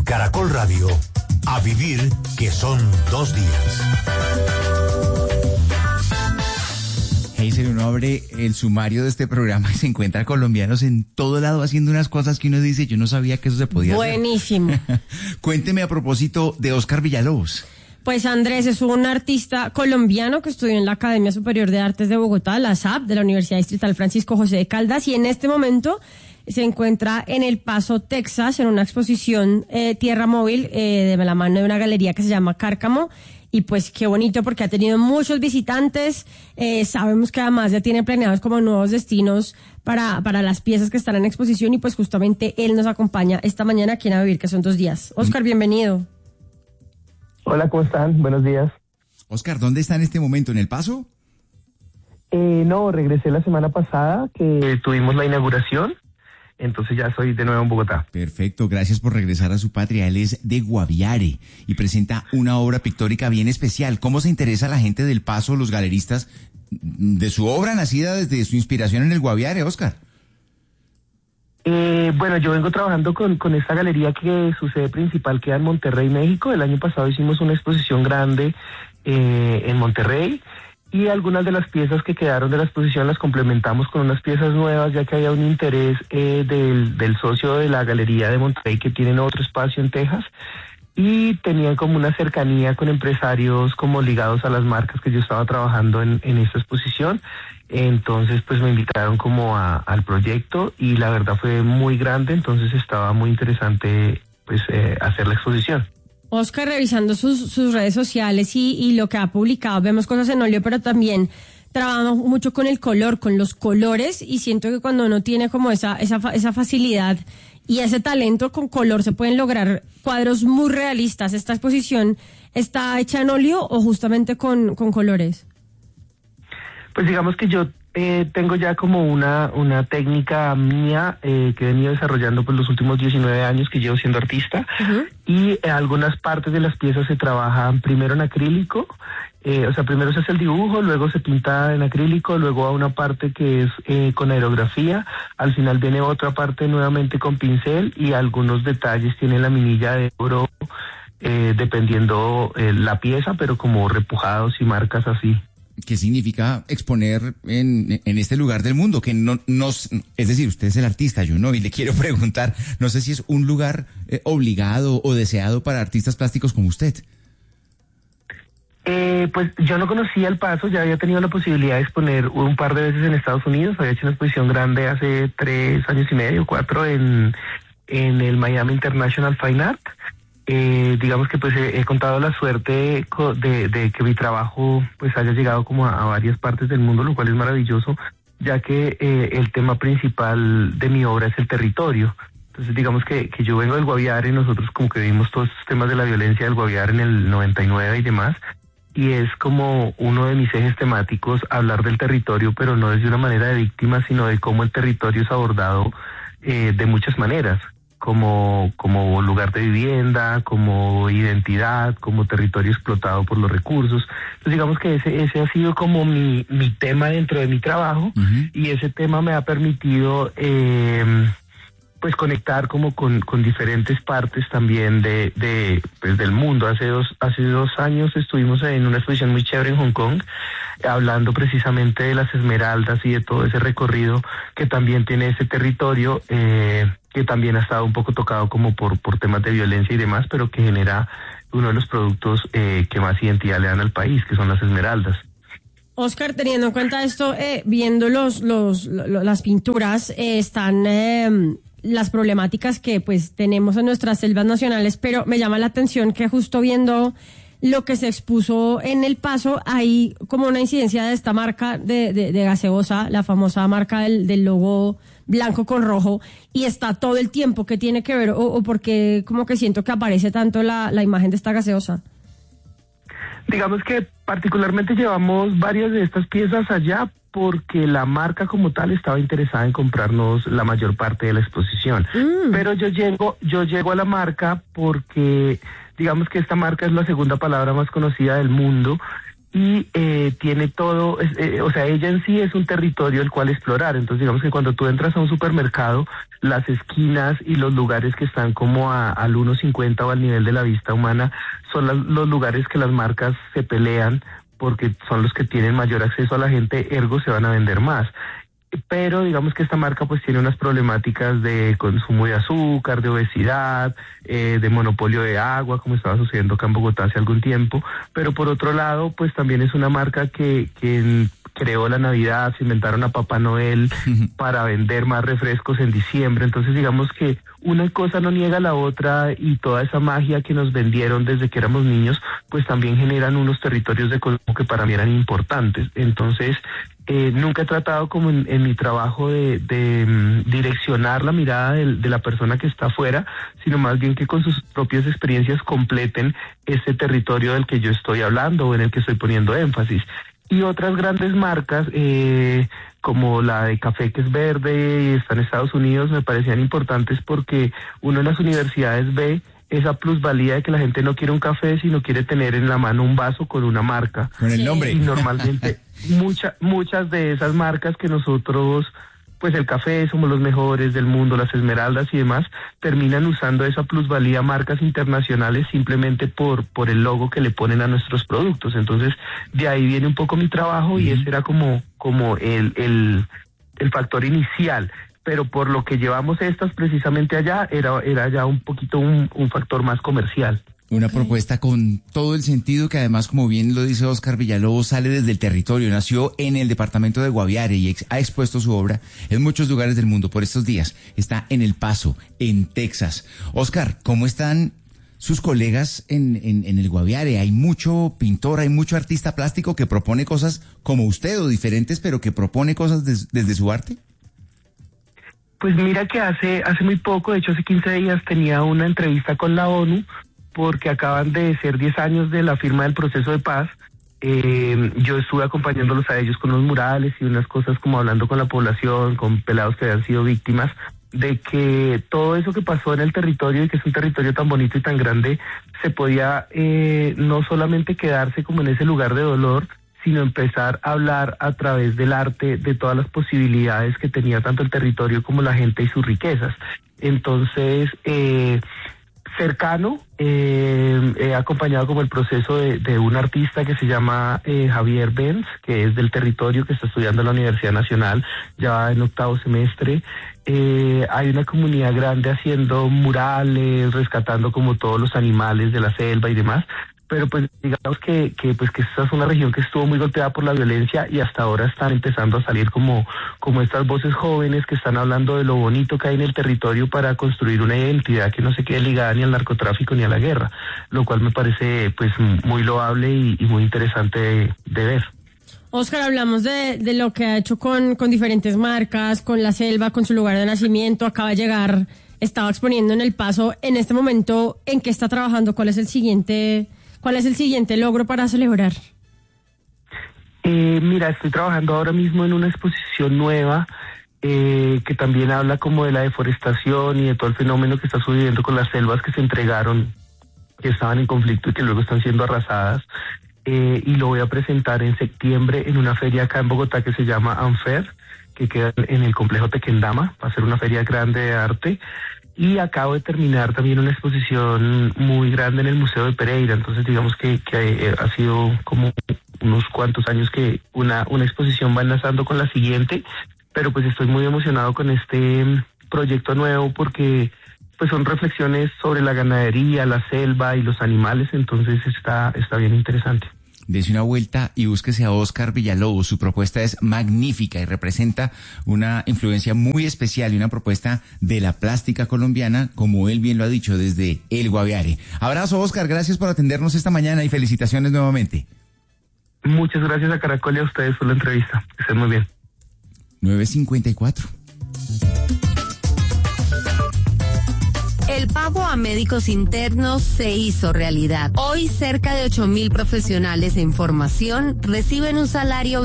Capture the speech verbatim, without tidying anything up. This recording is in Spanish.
Caracol Radio, a vivir que son dos días. Hazel, uno abre el sumario de este programa y se encuentra colombianos en todo lado haciendo unas cosas que uno dice, yo no sabía que eso se podía Buenísimo. hacer. Buenísimo. Cuénteme a propósito de Óscar Villalobos. Pues Andrés es un artista colombiano que estudió en la Academia Superior de Artes de Bogotá, la S A P, de la Universidad Distrital Francisco José de Caldas, y en este momento se encuentra en El Paso, Texas, en una exposición eh, Tierra Móvil eh, de la mano de una galería que se llama Cárcamo. Y pues qué bonito porque ha tenido muchos visitantes, eh, sabemos que además ya tiene planeados como nuevos destinos para, para las piezas que están en exposición y pues justamente él nos acompaña esta mañana aquí en A Vivir, que son dos días. Óscar, bienvenido. Hola, ¿cómo están? Buenos días. Óscar, ¿dónde está en este momento? ¿En El Paso? Eh, no, regresé la semana pasada que tuvimos la inauguración. Entonces ya soy de nuevo en Bogotá. Perfecto, gracias por regresar a su patria. Él es de Guaviare y presenta una obra pictórica bien especial. ¿Cómo se interesa la gente del Paso, los galeristas, de su obra nacida desde su inspiración en el Guaviare, Óscar? Eh, bueno, yo vengo trabajando con, con esta galería que su sede principal queda en Monterrey, México. El año pasado hicimos una exposición grande eh, en Monterrey. Y algunas de las piezas que quedaron de la exposición las complementamos con unas piezas nuevas, ya que había un interés eh, del, del socio de la Galería de Monterrey, que tienen otro espacio en Texas, y tenían como una cercanía con empresarios como ligados a las marcas que yo estaba trabajando en, en esta exposición. Entonces pues me invitaron como a, al proyecto y la verdad fue muy grande, entonces estaba muy interesante pues eh, hacer la exposición. Óscar, revisando sus, sus redes sociales y, y lo que ha publicado, vemos cosas en óleo, pero también trabaja mucho con el color, con los colores, y siento que cuando uno tiene como esa, esa, esa facilidad y ese talento con color se pueden lograr cuadros muy realistas. ¿Esta exposición está hecha en óleo o justamente con, con colores? Pues digamos que yo eh, tengo ya como una, una técnica mía eh, que he venido desarrollando por los últimos diecinueve años que llevo siendo artista. Uh-huh. Y eh, algunas partes de las piezas se trabajan primero en acrílico, eh, o sea, primero se hace el dibujo, luego se pinta en acrílico, luego a una parte que es eh, con aerografía, al final viene otra parte nuevamente con pincel y algunos detalles tienen la minilla de oro, eh, dependiendo eh, la pieza, pero como repujados y marcas así. ¿Qué significa exponer en, en este lugar del mundo? Que no nos, es decir, usted es el artista, yo no, y le quiero preguntar, no sé si es un lugar eh, obligado o deseado para artistas plásticos como usted. Eh, pues yo no conocía El Paso, ya había tenido la posibilidad de exponer un par de veces en Estados Unidos, había hecho una exposición grande hace tres años y medio, cuatro, en, en el Miami International Fine Art. Eh, digamos que pues he, he contado la suerte de, de que mi trabajo pues haya llegado como a, a varias partes del mundo, lo cual es maravilloso, ya que eh, el tema principal de mi obra es el territorio. Entonces digamos que, que yo vengo del Guaviare, nosotros como que vimos todos estos temas de la violencia del Guaviare en el noventa y nueve y demás, y es como uno de mis ejes temáticos hablar del territorio, pero no desde una manera de víctima, sino de cómo el territorio es abordado eh, de muchas maneras. Como, como lugar de vivienda, como identidad, como territorio explotado por los recursos. Entonces digamos que ese, ese ha sido como mi, mi tema dentro de mi trabajo, uh-huh. Y ese tema me ha permitido eh, pues conectar como con, con diferentes partes también de, de pues del mundo. Hace dos, hace dos años estuvimos en una exposición muy chévere en Hong Kong, hablando precisamente de las esmeraldas y de todo ese recorrido que también tiene ese territorio, eh, que también ha estado un poco tocado como por, por temas de violencia y demás, pero que genera uno de los productos eh, que más identidad le dan al país, que son las esmeraldas. Óscar, teniendo en cuenta esto, eh, viendo los, los, los las pinturas, eh, están eh, las problemáticas que pues tenemos en nuestras selvas nacionales, pero me llama la atención que justo viendo lo que se expuso en El Paso, hay como una incidencia de esta marca de, de, de gaseosa, la famosa marca del, del logo blanco con rojo, y está todo el tiempo. ¿Qué tiene que ver o, o por qué como que siento que aparece tanto la, la imagen de esta gaseosa? Digamos que particularmente llevamos varias de estas piezas allá porque la marca como tal estaba interesada en comprarnos la mayor parte de la exposición. Mm. Pero yo llego, yo llego a la marca porque digamos que esta marca es la segunda palabra más conocida del mundo y eh, tiene todo, eh, o sea, ella en sí es un territorio el cual explorar. Entonces digamos que cuando tú entras a un supermercado, las esquinas y los lugares que están como a, al uno cincuenta o al nivel de la vista humana son las, los lugares que las marcas se pelean porque son los que tienen mayor acceso a la gente, ergo se van a vender más. Pero digamos que esta marca pues tiene unas problemáticas de consumo de azúcar, de obesidad, eh, de monopolio de agua, como estaba sucediendo acá en Bogotá hace algún tiempo. Pero por otro lado, pues también es una marca que, que creó la Navidad, se inventaron a Papá Noel para vender más refrescos en diciembre. Entonces digamos que una cosa no niega la otra, y toda esa magia que nos vendieron desde que éramos niños, pues también generan unos territorios de consumo que para mí eran importantes. Entonces, eh, nunca he tratado como en, en mi trabajo de, de um, direccionar la mirada de, de la persona que está afuera, sino más bien que con sus propias experiencias completen ese territorio del que yo estoy hablando o en el que estoy poniendo énfasis. Y otras grandes marcas, eh, como la de café que es verde y está en Estados Unidos, me parecían importantes porque uno en las universidades ve esa plusvalía de que la gente no quiere un café, sino quiere tener en la mano un vaso con una marca. Con el nombre. Y normalmente mucha, muchas de esas marcas que nosotros, pues el café, somos los mejores del mundo, las esmeraldas y demás, terminan usando esa plusvalía marcas internacionales simplemente por, por el logo que le ponen a nuestros productos. Entonces, de ahí viene un poco mi trabajo y ese era como, como el, el, el factor inicial. Pero por lo que llevamos estas precisamente allá, era, era ya un poquito un, un factor más comercial. Una propuesta con todo el sentido que además, como bien lo dice Óscar Villalobos, sale desde el territorio, nació en el departamento de Guaviare y ex, ha expuesto su obra en muchos lugares del mundo por estos días. Está en El Paso, en Texas. Óscar, ¿cómo están sus colegas en, en, en el Guaviare? Hay mucho pintor, hay mucho artista plástico que propone cosas como usted o diferentes, pero que propone cosas des, desde su arte. Pues mira que hace, hace muy poco, de hecho hace quince días, tenía una entrevista con la ONU, porque acaban de ser diez años de la firma del proceso de paz. Eh, yo estuve acompañándolos a ellos con unos murales y unas cosas como hablando con la población, con pelados que habían sido víctimas, de que todo eso que pasó en el territorio, y que es un territorio tan bonito y tan grande, se podía eh, no solamente quedarse como en ese lugar de dolor, sino empezar a hablar a través del arte de todas las posibilidades que tenía tanto el territorio como la gente y sus riquezas. Entonces, eh, cercano, eh, he acompañado como el proceso de, de un artista que se llama eh, Javier Benz, que es del territorio, que está estudiando en la Universidad Nacional, ya va en octavo semestre. Eh, hay una comunidad grande haciendo murales, rescatando como todos los animales de la selva y demás. Pero pues digamos que, que pues que esta es una región que estuvo muy golpeada por la violencia, y hasta ahora están empezando a salir como, como estas voces jóvenes que están hablando de lo bonito que hay en el territorio para construir una identidad que no se quede ligada ni al narcotráfico ni a la guerra, lo cual me parece pues muy loable y, y muy interesante de, de ver. Óscar, hablamos de, de lo que ha hecho con, con diferentes marcas, con la selva, con su lugar de nacimiento, acaba de llegar, estaba exponiendo en El Paso. En este momento, ¿en qué está trabajando? ¿Cuál es el siguiente... ¿Cuál es el siguiente logro para celebrar? Eh, mira, estoy trabajando ahora mismo en una exposición nueva eh, que también habla como de la deforestación y de todo el fenómeno que está sucediendo con las selvas que se entregaron, que estaban en conflicto y que luego están siendo arrasadas. Eh, y lo voy a presentar en septiembre en una feria acá en Bogotá que se llama Anfer, que queda en el complejo Tequendama. Va a ser una feria grande de arte. Y acabo de terminar también una exposición muy grande en el Museo de Pereira. Entonces digamos que, que ha sido como unos cuantos años que una, una exposición va enlazando con la siguiente, pero pues estoy muy emocionado con este proyecto nuevo porque pues son reflexiones sobre la ganadería, la selva y los animales, entonces está, está bien interesante. Dese una vuelta y búsquese a Óscar Villalobos. Su propuesta es magnífica y representa una influencia muy especial y una propuesta de la plástica colombiana, como él bien lo ha dicho, desde el Guaviare. Abrazo, Óscar, gracias por atendernos esta mañana y felicitaciones nuevamente. Muchas gracias a Caracol y a ustedes por la entrevista. Que estén muy bien. nueve cincuenta y cuatro. El pago a médicos internos se hizo realidad. Hoy cerca de ocho mil profesionales en formación reciben un salario